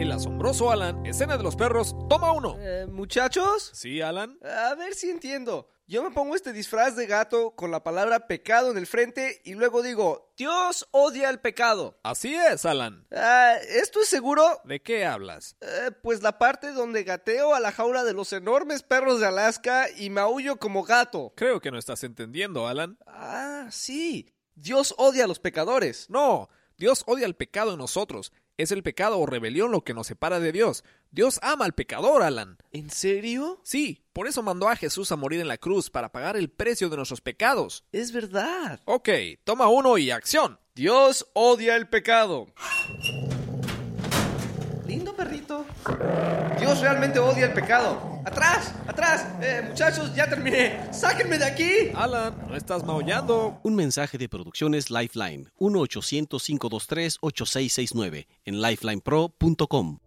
El asombroso Alan, escena de los perros, toma 1. ¿Muchachos? ¿Sí, Alan? A ver si entiendo. Yo me pongo este disfraz de gato con la palabra pecado en el frente y luego digo, Dios odia el pecado. Así es, Alan. ¿Esto es seguro? ¿De qué hablas? Pues la parte donde gateo a la jaula de los enormes perros de Alaska y maullo como gato. Creo que no estás entendiendo, Alan. Sí. Dios odia a los pecadores. No, Dios odia el pecado en nosotros. Es el pecado o rebelión lo que nos separa de Dios. Dios ama al pecador, Alan. ¿En serio? Sí, por eso mandó a Jesús a morir en la cruz para pagar el precio de nuestros pecados. Es verdad. Ok, toma 1 y acción. Dios odia el pecado. Lindo perrito. Dios realmente odia el pecado. ¡Atrás! ¡Atrás! Muchachos, ya terminé. ¡Sáquenme de aquí! Alan, no estás maullando. Un mensaje de Producciones Lifeline, 1-800-523-8669, en lifelinepro.com.